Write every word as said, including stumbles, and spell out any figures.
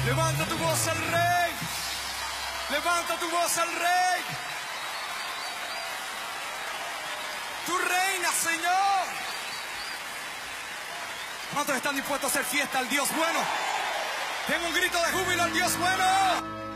Levanta tu voz al Rey. Levanta tu voz al Rey. Tú reinas, Señor. ¿Cuántos están dispuestos a hacer fiesta al Dios bueno? Tengo un grito de júbilo al Dios bueno.